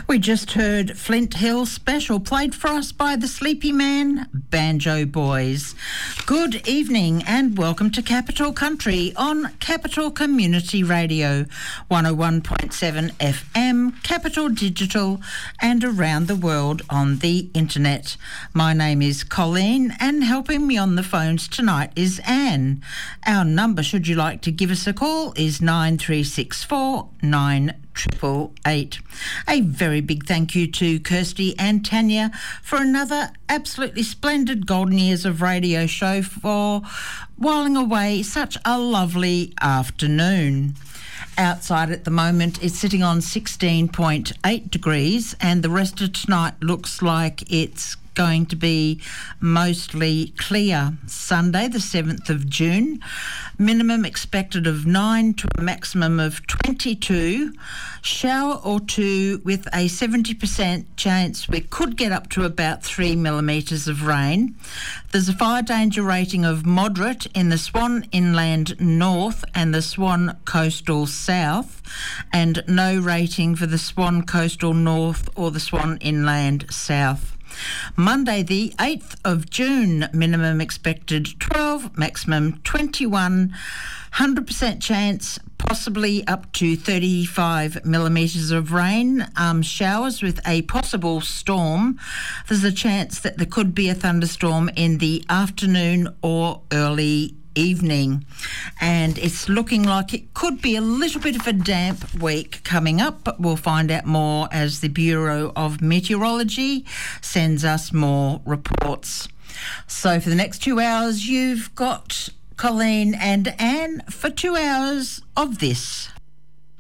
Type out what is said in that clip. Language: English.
We just heard Flint Hill Special, played for us by the Sleepy Man Banjo Boys. Good evening and welcome to Capital Country on Capital Community Radio, 101.7 FM, Capital Digital, and around the world on the internet. My name is Colleen, and helping me on the phones tonight is Anne. Our number, should you like to give us a call, is 9364 9888. A very big thank you to Kirsty and Tanya for another absolutely splendid golden years of radio show for whiling away such a lovely afternoon. Outside at the moment it's sitting on 16.8 degrees and the rest of tonight looks like it's going to be mostly clear. Sunday the 7th of June, minimum expected of 9 to a maximum of 22, shower or two with a 70% chance we could get up to about 3 millimetres of rain. There's a fire danger rating of moderate in the Swan Inland North and the Swan Coastal South, and no rating for the Swan Coastal North or the Swan Inland South. Monday the 8th of June, minimum expected 12, maximum 21, 100% chance possibly up to 35 millimetres of rain, showers with a possible storm. There's a chance that there could be a thunderstorm in the afternoon or early evening, and it's looking like it could be a little bit of a damp week coming up, but we'll find out more as the Bureau of Meteorology sends us more reports. So for the next 2 hours you've got Colleen and Anne for 2 hours of this.